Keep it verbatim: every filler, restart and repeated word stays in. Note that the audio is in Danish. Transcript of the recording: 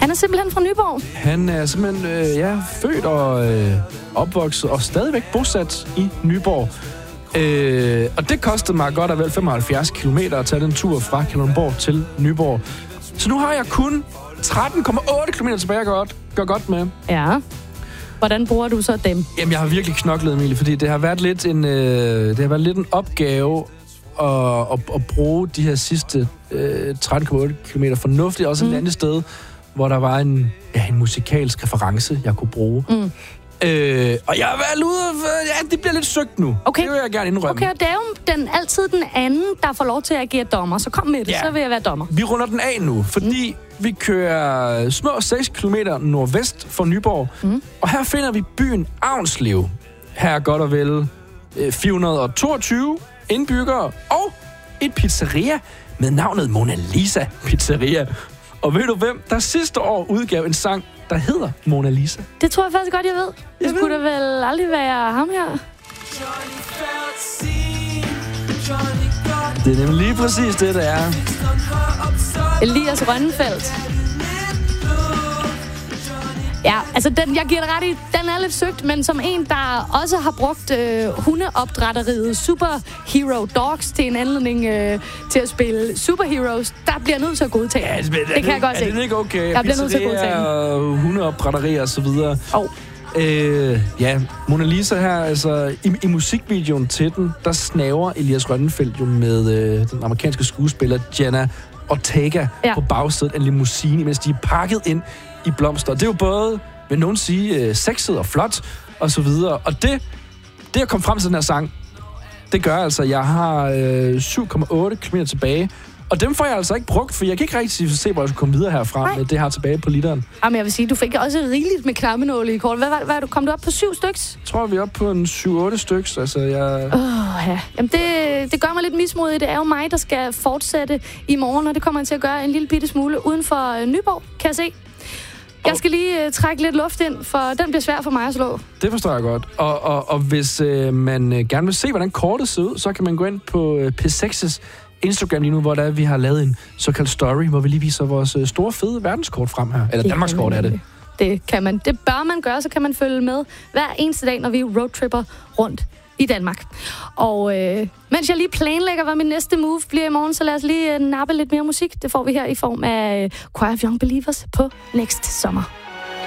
Han er simpelthen fra Nyborg. Han er simpelthen øh, ja, født og øh, opvokset og stadigvæk bosat i Nyborg. Øh, og det kostede mig godt og vel femoghalvfjerds kilometer at tage den tur fra Kalundborg til Nyborg. Så nu har jeg kun tretten komma otte kilometer tilbage at gøre godt, gør godt med. Ja. Hvordan bruger du så dem? Jamen, jeg har virkelig knoklet, Emilie, fordi det har været lidt en, øh, det har været lidt en opgave at, at, at bruge de her sidste øh, tretten komma otte kilometer fornuftigt. Også mm. et andet sted, hvor der var en, ja, en musikalsk reference, jeg kunne bruge. Mm. Øh, og jeg har været ude, ja, det bliver lidt søgt nu. Okay. Det vil jeg gerne indrømme. Okay, og det er jo den, altid den anden, der får lov til at agere dommer. Så kom med det, ja. Så vil jeg være dommer. Vi runder den af nu, fordi mm. vi kører små seks kilometer nordvest for Nyborg. Mm. Og her finder vi byen Avnslev. Her er godt og vel fire hundrede og toogtyve indbyggere og et pizzeria med navnet Mona Lisa Pizzeria. Og ved du hvem, der sidste år udgav en sang, der hedder Mona Lisa? Det tror jeg faktisk godt, jeg ved. Det jeg skulle ved. Da vel aldrig være ham her. Det er nemlig lige præcis det, det er. Elias Rønnenfeldt. Ja, altså den, jeg giver dig ret i, den er lidt søgt, men som en, der også har brugt øh, hundeopdrætteriet Superhero Dogs til en anledning øh, til at spille Superheroes, der bliver nødt til at godtage. Ja, det, det, det kan jeg godt se. Er det ikke okay? Jeg bliver nødt til at godtage. Og hundeopdrætterier og så videre. Oh. Øh, ja, Mona Lisa her, altså i, i musikvideoen til den, der snaver Elias Rønnenfeldt jo med øh, den amerikanske skuespiller Jenna Ortega ja. På bagsædet af en limousine, mens de er pakket ind i blomster. Det er jo både, vil nogen sige, øh, sexet og flot, og så videre. Og det, det at komme frem til den her sang, det gør altså, jeg har øh, syv komma otte kilometer tilbage. Og dem får jeg altså ikke brugt, for jeg kan ikke rigtig se, hvor jeg skal komme videre herfra Nej. Med det her tilbage på literen. Jamen, jeg vil sige, du fik også rigeligt med knappenåle i kort. Hvad, hvad, hvad kom du op på? Syv styks? Jeg tror, vi er oppe på en syv otte styks. Altså, jeg... Åh, oh, ja. Jamen, det, det gør mig lidt mismodig. Det er jo mig, der skal fortsætte i morgen, og det kommer jeg til at gøre en lille bitte smule uden for uh, Nyborg, kan jeg se. Jeg skal lige uh, trække lidt luft ind, for den bliver svær for mig at slå. Det forstår jeg godt. Og, og, og hvis uh, man uh, gerne vil se, hvordan kortet ser ud, så kan man gå ind på uh, P seks's Instagram lige nu, hvor der, vi har lavet en såkaldt story, hvor vi lige viser vores uh, store, fede verdenskort frem her. Eller Danmarkskort er det. Det kan man. Det bør man gøre, så kan man følge med hver eneste dag, når vi roadtripper rundt i Danmark. Og øh, mens jeg lige planlægger, hvad min næste move bliver i morgen, så lad os lige øh, nappe lidt mere musik. Det får vi her i form af øh, Choir of Young Believers på Next Summer.